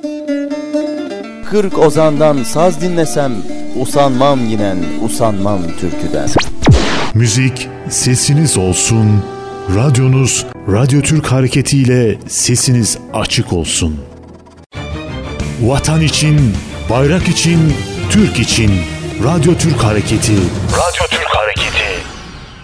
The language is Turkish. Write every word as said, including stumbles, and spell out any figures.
Kırk ozandan saz dinlesem, usanmam yinen, usanmam türküden. Müzik sesiniz olsun, radyonuz Radyo Türk Hareketi ile sesiniz açık olsun. Vatan için, bayrak için, Türk için Radyo Türk Hareketi. Radyo Türk